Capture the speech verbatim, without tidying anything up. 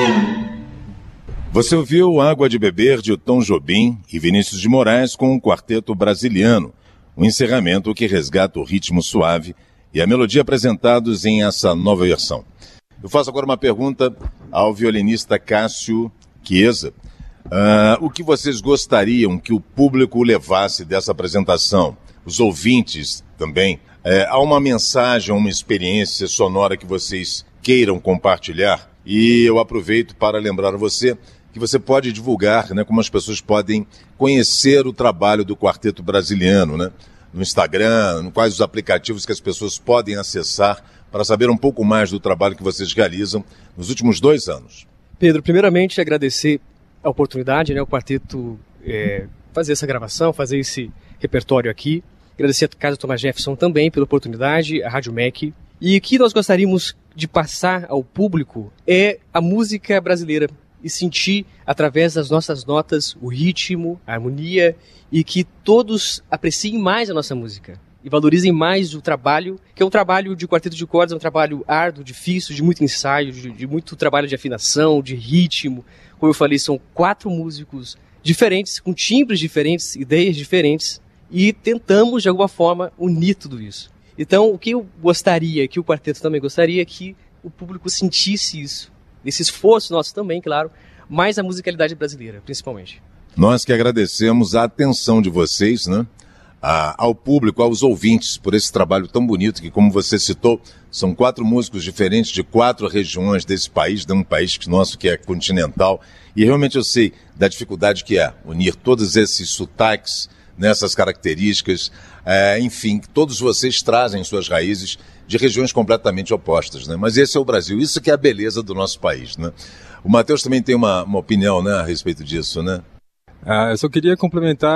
Você ouviu Água de Beber de Tom Jobim e Vinícius de Moraes com o Quarteto Brasiliano, um encerramento que resgata o ritmo suave e a melodia apresentados em essa nova versão. Eu faço agora uma pergunta ao violinista Cássio Chiesa. Uh, o que vocês gostariam que o público levasse dessa apresentação? Os ouvintes também. É, há uma mensagem, uma experiência sonora que vocês queiram compartilhar? E eu aproveito para lembrar a você que você pode divulgar, né, como as pessoas podem conhecer o trabalho do Quarteto Brasiliano, né? No Instagram, quais os aplicativos que as pessoas podem acessar para saber um pouco mais do trabalho que vocês realizam nos últimos dois anos. Pedro, primeiramente agradecer a oportunidade, né, o Quarteto é, fazer essa gravação, fazer esse repertório aqui. Agradecer a Casa Thomas Jefferson também pela oportunidade, a Rádio M E C. E o que nós gostaríamos de passar ao público é a música brasileira e sentir, através das nossas notas, o ritmo, a harmonia, e que todos apreciem mais a nossa música e valorizem mais o trabalho, que é um trabalho de quarteto de cordas, é um trabalho árduo, difícil, de muito ensaio, de, de muito trabalho de afinação, de ritmo. Como eu falei, são quatro músicos diferentes, com timbres diferentes, ideias diferentes, e tentamos, de alguma forma, unir tudo isso. Então, o que eu gostaria, que o quarteto também gostaria, é que o público sentisse isso, esse esforço nosso também, claro, mais a musicalidade brasileira, principalmente. Nós que agradecemos a atenção de vocês, né, a, ao público, aos ouvintes, por esse trabalho tão bonito que, como você citou, são quatro músicos diferentes de quatro regiões desse país, de um país nosso que é continental, e realmente eu sei da dificuldade que é unir todos esses sotaques, nessas características, é, enfim, todos vocês trazem suas raízes de regiões completamente opostas, né? Mas esse é o Brasil, isso que é a beleza do nosso país, né? O Matheus também tem uma, uma opinião, né, a respeito disso, né? Ah, eu só queria complementar